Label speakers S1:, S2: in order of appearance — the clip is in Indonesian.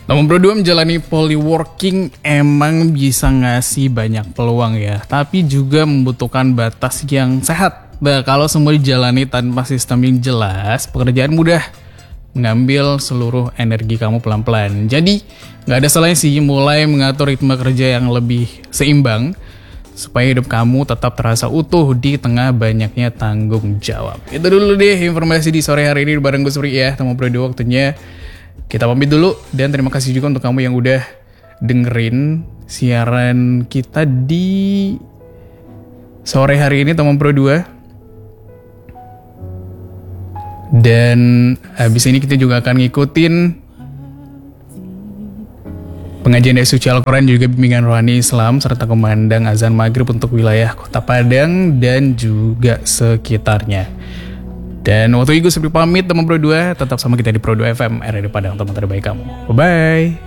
S1: Nomor Pro 2 menjalani polyworking emang bisa ngasih banyak peluang ya, tapi juga membutuhkan batas yang sehat. Nah, kalau semua dijalani tanpa sistem yang jelas, pekerjaan mudah mengambil seluruh energi kamu pelan-pelan. Jadi, nggak ada salahnya sih mulai mengatur ritme kerja yang lebih seimbang, supaya hidup kamu tetap terasa utuh di tengah banyaknya tanggung jawab. Itu dulu deh informasi di sore hari ini bareng gue Supri ya. Nomor Pro 2 waktunya kita pamit dulu, dan terima kasih juga untuk kamu yang udah dengerin siaran kita di sore hari ini Teman Pro 2. Dan habis ini kita juga akan ngikutin pengajian dari suci Al-Quran, juga bimbingan rohani Islam, serta kumandang azan maghrib untuk wilayah Kota Padang dan juga sekitarnya. Dan waktu itu gue Supri pamit Teman Pro 2, tetap sama kita di Pro 2 FM, RRI Padang, teman terbaik kamu. Bye-bye.